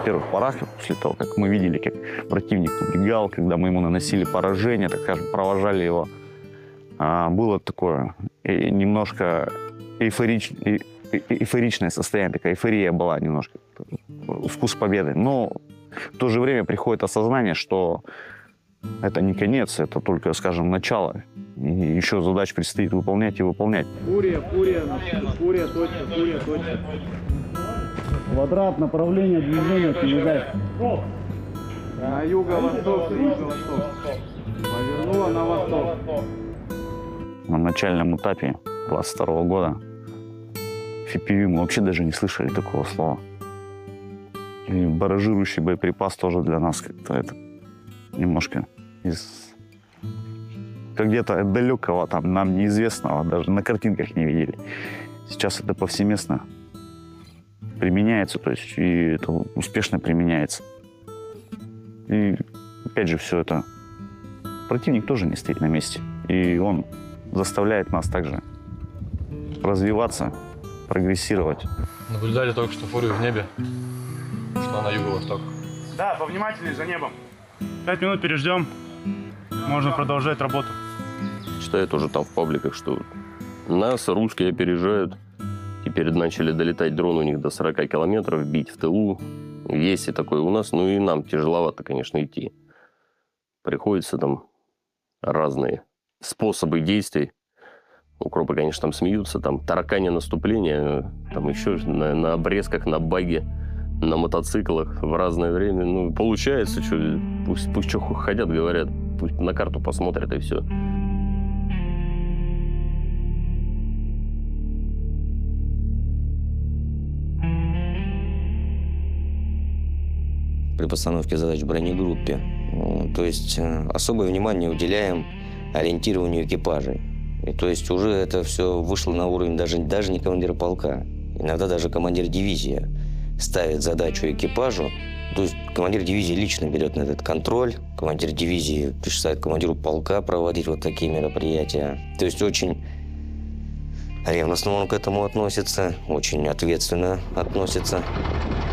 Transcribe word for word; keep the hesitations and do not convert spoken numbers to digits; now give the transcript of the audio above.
первых порах, после того, как мы видели, как противник убегал, когда мы ему наносили поражение, так скажем, провожали его, было такое немножко эйфорич... эйфоричное состояние, такая эйфория была немножко, вкус победы. Но в то же время приходит осознание, что это не конец, это только, скажем, начало. И еще задач предстоит выполнять и выполнять. Фурия, фурия, фурия, точка, фурия, точка. Квадрат, направление движения, передай. На юго-восток, юго-восток. Повернула на восток. На начальном этапе двадцать второго года эф пи ви мы вообще даже не слышали такого слова. И баражирующий боеприпас тоже для нас как-то это немножко из как где-то далекого, там, нам неизвестного, даже на картинках не видели. Сейчас это повсеместно применяется, то есть и это успешно применяется. И опять же все это, противник тоже не стоит на месте, и он заставляет нас также развиваться, прогрессировать. Наблюдали только что фурию в небе, шла на юго-восток. Да, повнимательнее за небом. Пять минут переждем, можно продолжать работу. Читаю тоже там в пабликах, что нас русские опережают. Теперь начали долетать дроны у них до сорока километров, бить в тылу. Есть и такое у нас, ну и нам тяжеловато, конечно, идти. Приходится там разные способы действий. Укропы, конечно, там смеются, там таракани наступления, там еще на, на обрезках, на баге, на мотоциклах в разное время. Ну, получается, что, пусть, пусть что хотят, говорят, пусть на карту посмотрят и все. При постановке задач в бронегруппе. То есть особое внимание уделяем ориентированию экипажей. И то есть уже это все вышло на уровень даже, даже не командира полка. Иногда даже командир дивизии ставит задачу экипажу. То есть командир дивизии лично берет на этот контроль. Командир дивизии пришла командиру полка проводить вот такие мероприятия. То есть очень ревностно он к этому относится, очень ответственно относится.